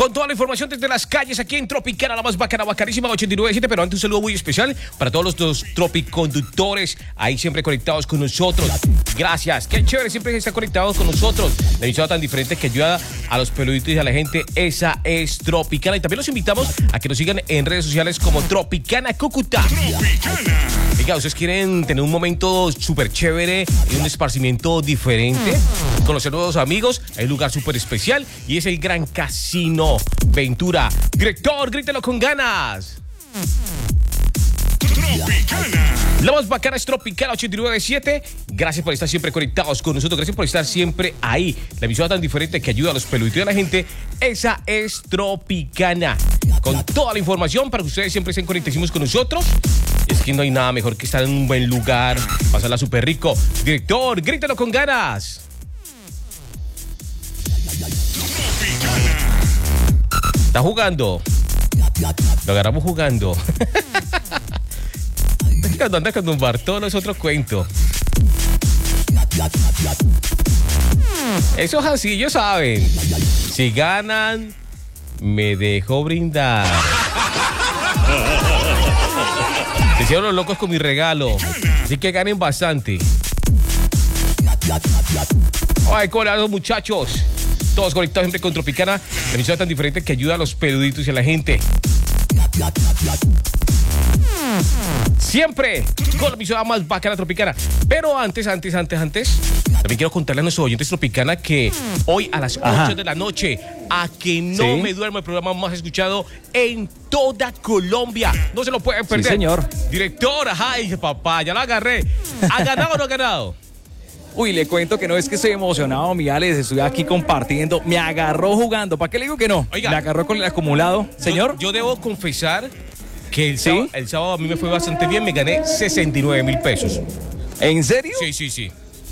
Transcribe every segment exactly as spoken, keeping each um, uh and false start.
con toda la información desde las calles aquí en Tropicana, la más bacana, bacanísima, ochenta y nueve punto siete. Pero antes un saludo muy especial para todos los, los tropiconductores ahí siempre conectados con nosotros. Gracias, qué chévere siempre están conectados con nosotros. La emisora tan diferente que ayuda a los peluditos y a la gente, esa es Tropicana. Y también los invitamos a que nos sigan en redes sociales como Tropicana Cúcuta. Tropicana. Oiga, ¿ustedes quieren tener un momento súper chévere y un esparcimiento diferente? Conocer nuevos amigos, hay un lugar súper especial y es el Gran Casino Ventura. Director, grítelo con ganas. Tropicana. La más bacana es Tropicana ochenta y nueve punto siete. Gracias por estar siempre conectados con nosotros. Gracias por estar siempre ahí. La emisora tan diferente que ayuda a los peluditos y a la gente. Esa es Tropicana. Con toda la información para que ustedes siempre estén conectadísimos con nosotros. Es que no hay nada mejor que estar en un buen lugar, pasarla súper rico. Director, grítalo con ganas. Tropicana. Está jugando. Lo agarramos jugando. Cuando anda con Don Bartolo es otro cuento. Esos así, ellos saben. Si ganan, me dejo brindar. Se hicieron los locos con mi regalo. Así que ganen bastante. Ay, ¿cómo le van los muchachos? Todos conectados siempre con Tropicana. La emisora tan diferente que ayuda a los peluditos y a la gente. Siempre con la emisora más bacana Tropicana. Pero antes, antes, antes, antes, también quiero contarle a nuestros oyentes Tropicana que hoy a las Ajá. ocho de la noche, a que no ¿Sí? me duerma, el programa más escuchado en toda Colombia. No se lo pueden perder. Sí, señor. Director, ay, papá, ya lo agarré. ¿Ha ganado o no ha ganado? Uy, le cuento que no es que estoy emocionado, mi Alex, estoy aquí compartiendo. Me agarró jugando. ¿Para qué le digo que no? Oiga. Me agarró con el acumulado. Señor. Yo, yo debo confesar que el, ¿Sí? sábado, el sábado a mí me fue bastante bien. Me gané sesenta y nueve mil pesos. ¿En serio? Sí, sí, sí.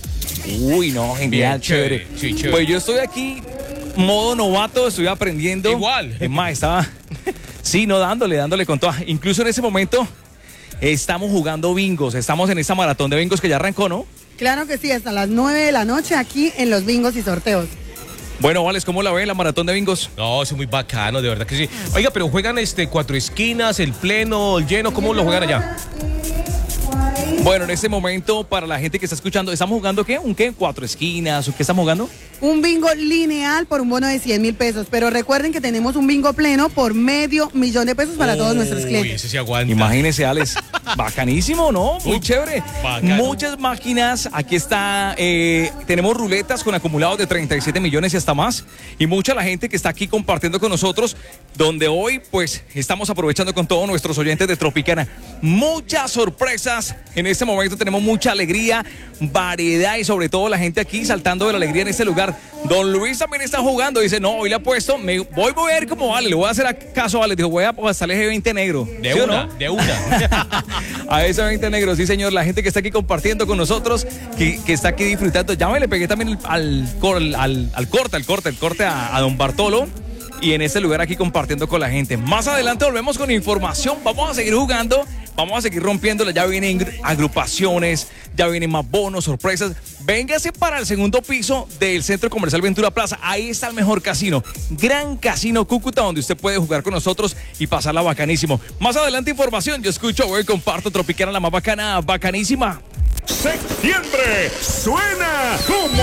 Uy, no, genial, Bien, chévere. chévere, sí, chévere. Pues yo estoy aquí, modo novato, estoy aprendiendo. Igual. Es más, estaba, sí, no, dándole, dándole con toda. Incluso en ese momento estamos jugando bingos, estamos en esta maratón de bingos que ya arrancó, ¿no? Claro que sí, hasta las nueve de la noche aquí en los bingos y sorteos. Bueno, Vales, ¿cómo la ve la maratón de bingos? No, eso es muy bacano, de verdad que sí. Oiga, pero juegan este cuatro esquinas, el pleno, el lleno, ¿cómo lo juegan allá? Bueno, en este momento, para la gente que está escuchando, ¿estamos jugando qué? ¿Un qué? ¿Cuatro esquinas? ¿O qué estamos jugando? Un bingo lineal por un bono de cien mil pesos, pero recuerden que tenemos un bingo pleno por medio millón de pesos para todos nuestros Uy, clientes. ese sí aguanta. Imagínese, Alex. Bacanísimo, ¿no? Muy Uy, chévere. bacano. Muchas máquinas. Aquí está. eh, tenemos ruletas con acumulados de treinta y siete millones y hasta más. Y mucha la gente que está aquí compartiendo con nosotros. Donde hoy, pues, estamos aprovechando con todos nuestros oyentes de Tropicana. Muchas sorpresas. En este momento tenemos mucha alegría, variedad y sobre todo la gente aquí saltando de la alegría en este lugar. Don Luis también está jugando. Dice, no, hoy le apuesto. Me, voy, voy a ver cómo vale. Le voy a hacer caso a Vale. Dijo, voy a pasarle ese veinte negro. De ¿Sí o una, no? de una. A ese veinte negro, sí señor, la gente que está aquí compartiendo con nosotros, que, que está aquí disfrutando. Ya me le pegué también al, al, al, al corte, al corte, al corte a, a Don Bartolo. Y en este lugar aquí compartiendo con la gente. Más adelante volvemos con información. Vamos a seguir jugando, vamos a seguir rompiéndola. Ya vienen agrupaciones, ya vienen más bonos, sorpresas. Véngase para el segundo piso del Centro Comercial Ventura Plaza. Ahí está el mejor casino, Gran Casino Cúcuta, donde usted puede jugar con nosotros y pasarla bacanísimo. Más adelante información. Yo escucho, voy, comparto Tropicana, la más bacana, bacanísima. Septiembre suena como